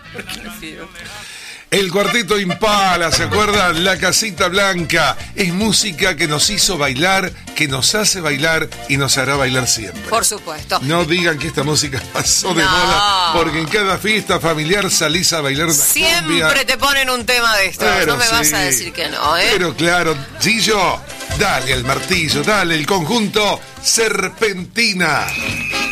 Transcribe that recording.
El Cuarteto Impala, ¿se acuerdan? La Casita Blanca. Es música que nos hizo bailar, que nos hace bailar y nos hará bailar siempre. Por supuesto. No digan que esta música pasó de moda, porque en cada fiesta familiar salís a bailar una siempre cumbia. Te ponen un tema de esto. Pero no me vas sí, a decir que no, ¿eh? Pero claro, Gillo, dale al martillo, dale el conjunto Serpentina.